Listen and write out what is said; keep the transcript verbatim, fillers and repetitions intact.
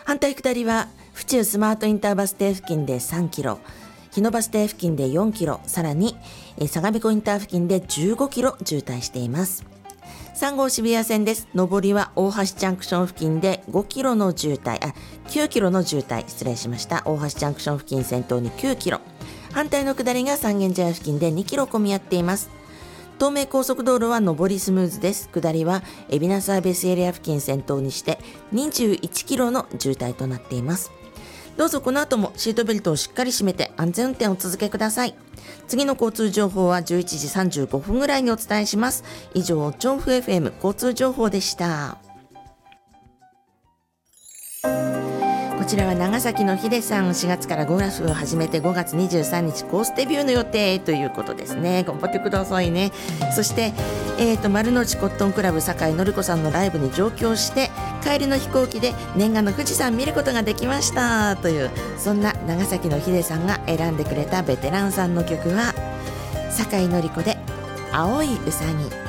反対下りは府中スマートインターバス停付近でさんキロ、日野バス停付近でよんキロ、さらに相模湖インター付近でじゅうごキロ渋滞しています。さん号渋谷線です。上りは大橋ジャンクション付近でごキロの渋滞、あ、きゅうキロの渋滞、失礼しました。大橋ジャンクション付近先頭にきゅうキロ。反対の下りが三軒茶屋付近でにキロ混み合っています。東名高速道路は上りスムーズです。下りは海老名サービスエリア付近先頭にしてにじゅういちキロの渋滞となっています。どうぞこの後もシートベルトをしっかり締めて安全運転をお続けください。次の交通情報はじゅういちじさんじゅうごふんぐらいにお伝えします。以上、調布 エフエム 交通情報でした。こちらは長崎のヒデさん、しがつからゴルフを始めてごがつにじゅうさんにちコースデビューの予定ということですね。頑張ってくださいね。そして、えーと、丸の内コットンクラブ酒井のり子さんのライブに上京して帰りの飛行機で念願の富士山見ることができましたという、そんな長崎のヒデさんが選んでくれたベテランさんの曲は酒井のり子で青いうさぎ。